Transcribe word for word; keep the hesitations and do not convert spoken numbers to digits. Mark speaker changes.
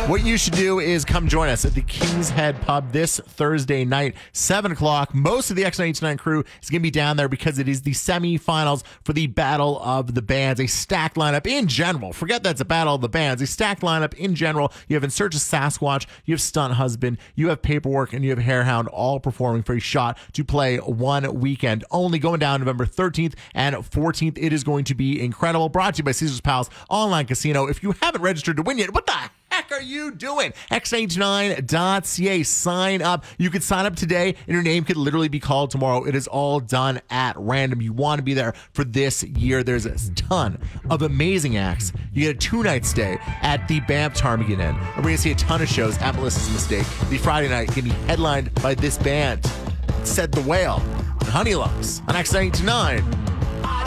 Speaker 1: What you should do is come join us at the King's Head Pub this Thursday night, seven o'clock. Most of the X ninety-nine crew is going to be down there because it is the semifinals for the Battle of the Bands. A stacked lineup in general. Forget that's a Battle of the Bands. A stacked lineup in general. You have In Search of Sasquatch, you have Stunt Husband, you have Paperwork, and you have Hairhound all performing for a shot to play one weekend. Only going down November thirteenth and fourteenth. It is going to be incredible. Brought to you by Caesars Palace Online Casino. If you haven't registered to win yet, what the heck are you doing? X ninety-nine dot C A. Sign up. You could sign up today and your name could literally be called tomorrow. It is all done at random. You want to be there for this year. There's a ton of amazing acts. You get a two-night stay at the Banff Ptarmigan Inn. And we're going to see a ton of shows at Melissa's Mistake. The Friday night can be headlined by this band, Said the Whale, and Honeylocks on X ninety-nine.